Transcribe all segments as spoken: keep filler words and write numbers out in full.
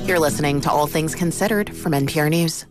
You're listening to All Things Considered from N P R News.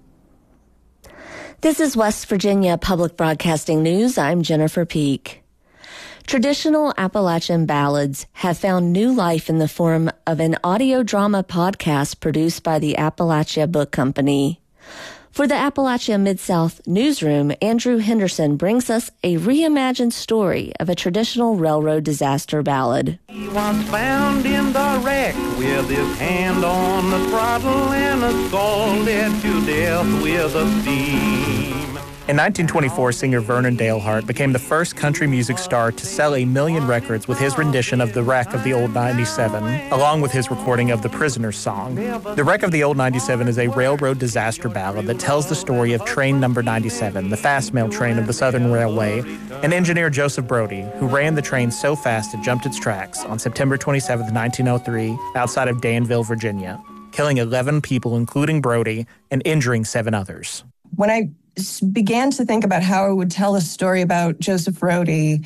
This is West Virginia Public Broadcasting News. I'm Jennifer Peak. Traditional Appalachian ballads have found new life in the form of an audio drama podcast produced by the Appalachia Book Company. For the Appalachia Mid-South Newsroom, Andrew Henderson brings us a reimagined story of a traditional railroad disaster ballad. He was found in the wreck with his hand on the throttle and scalded to death with a steam. In nineteen twenty-four, singer Vernon Dalehart became the first country music star to sell a million records with his rendition of The Wreck of the Old ninety-seven, along with his recording of The Prisoner's Song. The Wreck of the Old ninety-seven is a railroad disaster ballad that tells the story of train number ninety-seven, the fast mail train of the Southern Railway, and engineer Joseph Brody, who ran the train so fast it jumped its tracks on September twenty-seventh, nineteen oh three, outside of Danville, Virginia, killing eleven people, including Brody, and injuring seven others. When I began to think about how I would tell a story about Joseph Brody,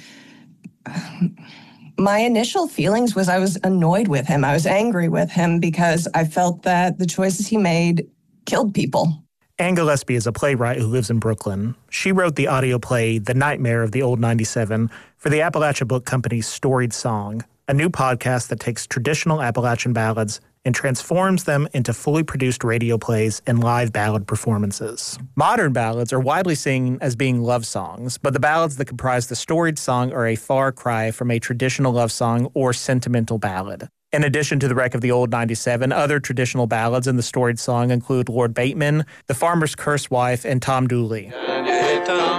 my initial feelings was I was annoyed with him. I was angry with him because I felt that the choices he made killed people. Anne Gillespie is a playwright who lives in Brooklyn. She wrote the audio play The Nightmare of the Old ninety-seven for the Appalachia Book Company's Storied Song, a new podcast that takes traditional Appalachian ballads and transforms them into fully produced radio plays and live ballad performances. Modern ballads are widely seen as being love songs, but the ballads that comprise the Storied Song are a far cry from a traditional love song or sentimental ballad. In addition to The Wreck of the Old ninety-seven, other traditional ballads in the Storied Song include Lord Bateman, The Farmer's Cursed Wife, and Tom Dooley. Hang down your head, Tom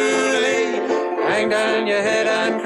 Dooley. Hang down your head and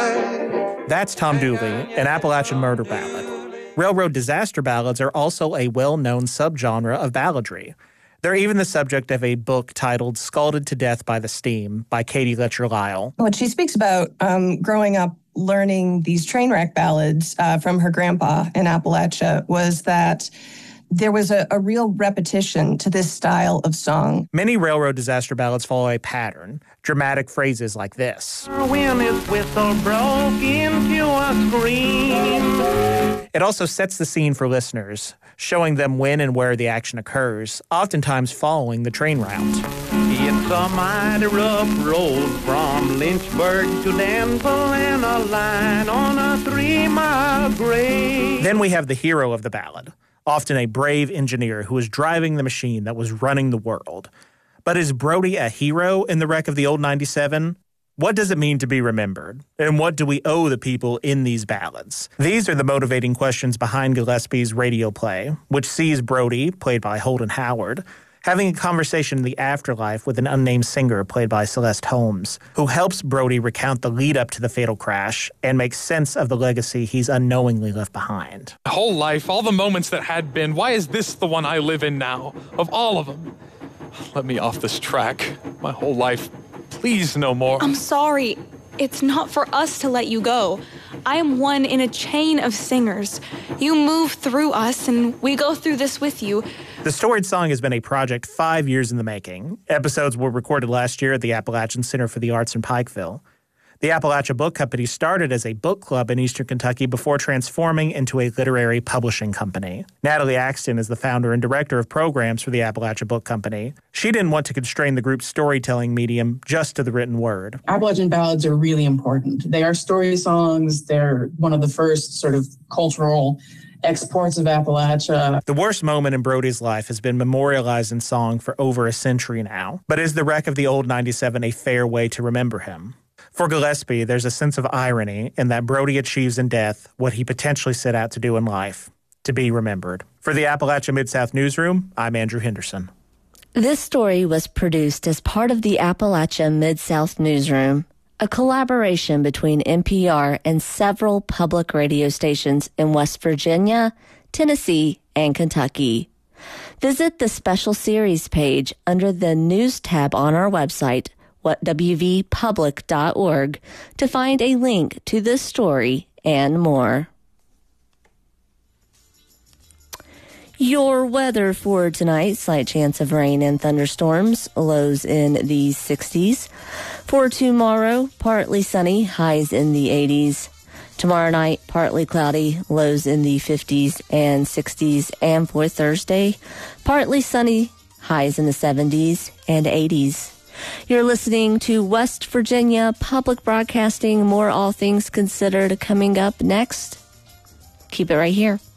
cry. That's Tom Dooley, an Appalachian murder ballad. Railroad disaster ballads are also a well-known subgenre of balladry. They're even the subject of a book titled Scalded to Death by the Steam by Katie Letcher Lyle. What she speaks about um, growing up learning these train wreck ballads uh, from her grandpa in Appalachia was that there was a, a real repetition to this style of song. Many railroad disaster ballads follow a pattern, dramatic phrases like this. When his whistle broke into a scream. It also sets the scene for listeners, showing them when and where the action occurs, oftentimes following the train route. It's a mighty rough road from Lynchburg to Danville and a line on a three-mile grade. Then we have the hero of the ballad, often a brave engineer who is driving the machine that was running the world. But is Brody a hero in The Wreck of the Old ninety-seven? What does it mean to be remembered? And what do we owe the people in these ballads? These are the motivating questions behind Gillespie's radio play, which sees Brody, played by Holden Howard, having a conversation in the afterlife with an unnamed singer played by Celeste Holmes, who helps Brody recount the lead-up to the fatal crash and make sense of the legacy he's unknowingly left behind. My whole life, all the moments that had been, why is this the one I live in now? Of all of them. Let me off this track. My whole life, please no more. I'm sorry. It's not for us to let you go. I am one in a chain of singers. You move through us, and we go through this with you. The Storied Song has been a project five years in the making. Episodes were recorded last year at the Appalachian Center for the Arts in Pikeville. The Appalachia Book Company started as a book club in eastern Kentucky before transforming into a literary publishing company. Natalie Axton is the founder and director of programs for the Appalachia Book Company. She didn't want to constrain the group's storytelling medium just to the written word. Appalachian ballads are really important. They are story songs. They're one of the first sort of cultural exports of Appalachia. The worst moment in Brody's life has been memorialized in song for over a century now. But is The Wreck of the Old ninety-seven a fair way to remember him? For Gillespie, there's a sense of irony in that Brody achieves in death what he potentially set out to do in life, to be remembered. For the Appalachia Mid-South Newsroom, I'm Andrew Henderson. This story was produced as part of the Appalachia Mid-South Newsroom, a collaboration between N P R and several public radio stations in West Virginia, Tennessee, and Kentucky. Visit the special series page under the News tab on our website, what w v public dot org, to find a link to this story and more. Your weather for tonight, slight chance of rain and thunderstorms, lows in the sixties. For tomorrow, partly sunny, highs in the eighties. Tomorrow night, partly cloudy, lows in the fifties and sixties. And for Thursday, partly sunny, highs in the seventies and eighties. You're listening to West Virginia Public Broadcasting. More All Things Considered coming up next. Keep it right here.